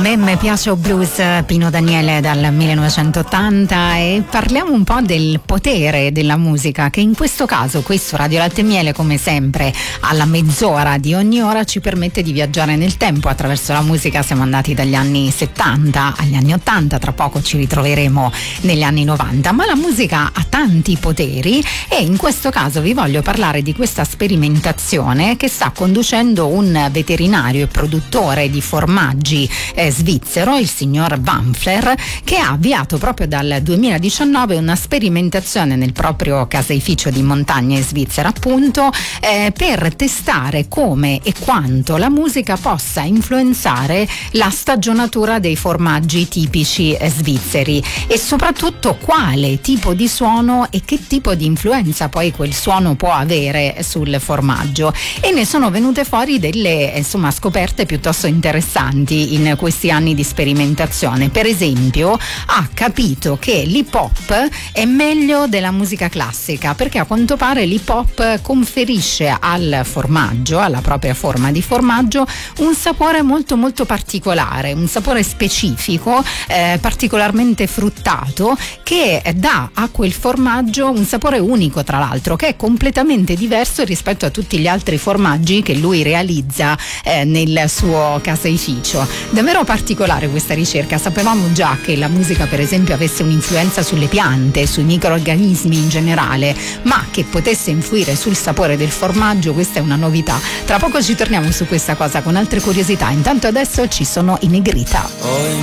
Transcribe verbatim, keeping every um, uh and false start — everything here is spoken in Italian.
me me piace o blues, Pino Daniele dal millenovecentottanta, e parliamo un po' del potere della musica che in questo caso, questo Radio Latte e Miele, come sempre alla mezz'ora di ogni ora, ci permette di viaggiare nel tempo attraverso la musica. Siamo andati dagli anni settanta agli anni ottanta, tra poco ci ritroveremo negli anni novanta, ma la musica ha tanti poteri e in questo caso vi voglio parlare di questa sperimentazione che sta conducendo un veterinario e produttore di formaggi eh, svizzero, il signor Wampfler, che ha avviato proprio dal duemiladiciannove una sperimentazione nel proprio caseificio di montagna in Svizzera, appunto, eh, per testare come e quanto la musica possa influenzare la stagionatura dei formaggi tipici eh, svizzeri e soprattutto quale tipo di suono e che tipo di influenza poi quel suono può avere sul formaggio. E ne sono venute fuori delle insomma scoperte piuttosto interessanti in questi anni di sperimentazione. Per esempio, ha capito che l'hip hop è meglio della musica classica, perché a quanto pare l'hip hop conferisce al formaggio, alla propria forma di formaggio, un sapore molto molto particolare, un sapore specifico, eh, particolarmente fruttato, che dà a quel formaggio un sapore unico, tra l'altro, che è completamente diverso rispetto a tutti gli altri formaggi che lui realizza eh, nel suo caseificio. Davvero particolare questa ricerca. Sapevamo già che la musica, per esempio, avesse un'influenza sulle piante, sui microrganismi in generale, ma che potesse influire sul sapore del formaggio, questa è una novità. Tra poco ci torniamo su questa cosa con altre curiosità. Intanto adesso ci sono i Negrita. Hoy